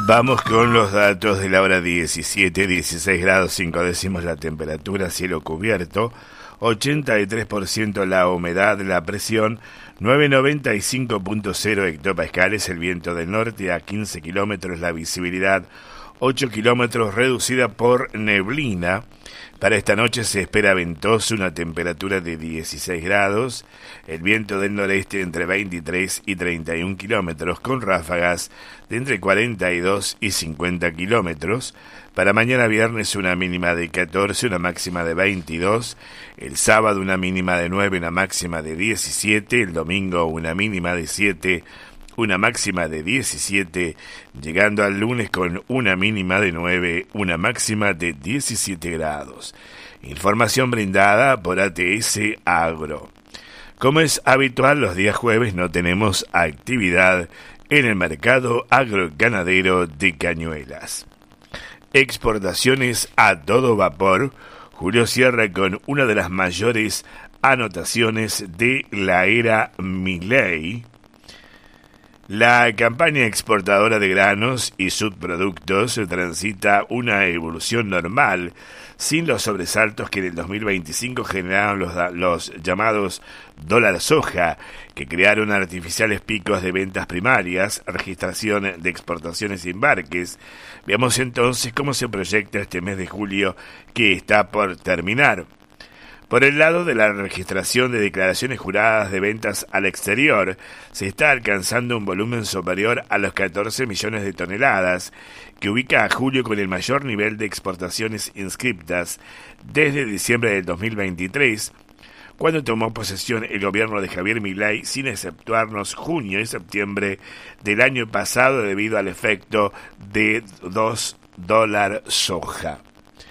Vamos con los datos de la hora 17, 16 grados 5 décimos la temperatura, cielo cubierto, 83% la humedad, la presión 995.0 hectopascales, el viento del norte a 15 kilómetros, la visibilidad 8 kilómetros reducida por neblina. Para esta noche se espera ventoso, una temperatura de 16 grados, el viento del noreste entre 23 y 31 kilómetros, con ráfagas de entre 42 y 50 kilómetros. Para mañana viernes una mínima de 14, una máxima de 22, el sábado una mínima de 9, una máxima de 17, el domingo una mínima de 7, una máxima de 17, llegando al lunes con una mínima de 9, una máxima de 17 grados. Información brindada por ATS Agro. Como es habitual, los días jueves no tenemos actividad en el mercado agroganadero de Cañuelas. Exportaciones a todo vapor. Julio cierra con una de las mayores anotaciones de la era Milei. La campaña exportadora de granos y subproductos transita una evolución normal, sin los sobresaltos que en el 2025 generaron los llamados dólar soja, que crearon artificiales picos de ventas primarias, registración de exportaciones y embarques. Veamos entonces cómo se proyecta este mes de julio que está por terminar. Por el lado de la registración de declaraciones juradas de ventas al exterior, se está alcanzando un volumen superior a los 14 millones de toneladas, que ubica a julio con el mayor nivel de exportaciones inscriptas desde diciembre del 2023, cuando tomó posesión el gobierno de Javier Milei, sin exceptuarnos junio y septiembre del año pasado debido al efecto de $2 soja.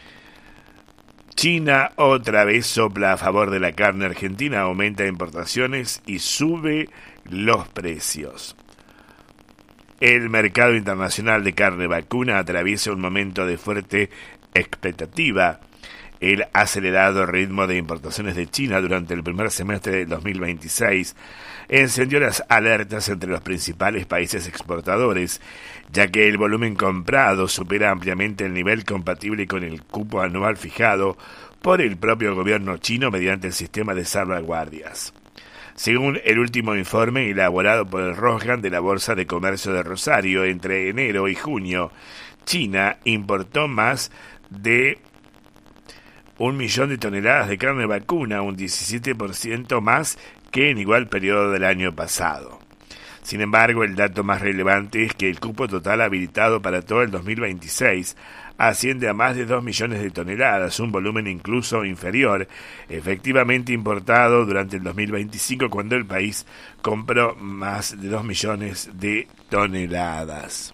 China otra vez sopla a favor de la carne argentina, aumenta importaciones y sube los precios. El mercado internacional de carne vacuna atraviesa un momento de fuerte expectativa. El acelerado ritmo de importaciones de China durante el primer semestre del 2026 encendió las alertas entre los principales países exportadores, ya que el volumen comprado supera ampliamente el nivel compatible con el cupo anual fijado por el propio gobierno chino mediante el sistema de salvaguardias. Según el último informe elaborado por el Rosgan de la Bolsa de Comercio de Rosario, entre enero y junio, China importó más de 1 millón de toneladas de carne vacuna, un 17% más que en igual periodo del año pasado. Sin embargo, el dato más relevante es que el cupo total habilitado para todo el 2026 asciende a más de 2 millones de toneladas, un volumen incluso inferior, efectivamente importado durante el 2025, cuando el país compró más de 2 millones de toneladas.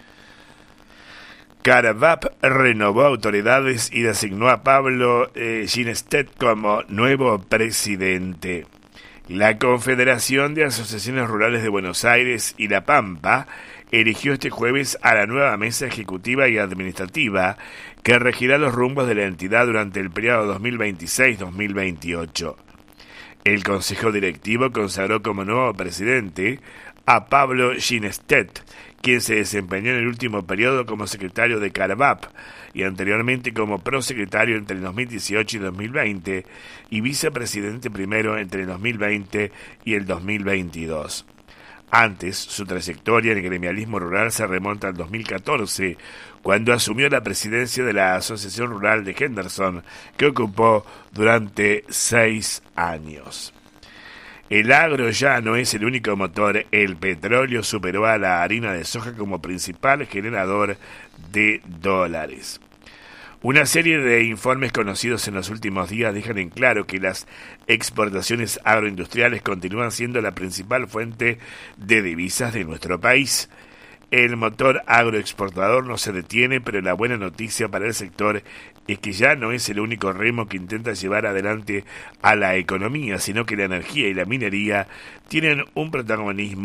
Carvap renovó autoridades y designó a Pablo Ginestedt como nuevo presidente. La Confederación de Asociaciones Rurales de Buenos Aires y La Pampa eligió este jueves a la nueva mesa ejecutiva y administrativa que regirá los rumbos de la entidad durante el periodo 2026-2028. El Consejo Directivo consagró como nuevo presidente a Pablo Ginestedt, quien se desempeñó en el último periodo como secretario de Carvap y anteriormente como prosecretario entre el 2018 y 2020 y vicepresidente primero entre el 2020 y el 2022. Antes, su trayectoria en el gremialismo rural se remonta al 2014, cuando asumió la presidencia de la Asociación Rural de Henderson, que ocupó durante 6 años. El agro ya no es el único motor. El petróleo superó a la harina de soja como principal generador de dólares. Una serie de informes conocidos en los últimos días dejan en claro que las exportaciones agroindustriales continúan siendo la principal fuente de divisas de nuestro país. El motor agroexportador no se detiene, pero la buena noticia para el sector es que ya no es el único remo que intenta llevar adelante a la economía, sino que la energía y la minería tienen un protagonismo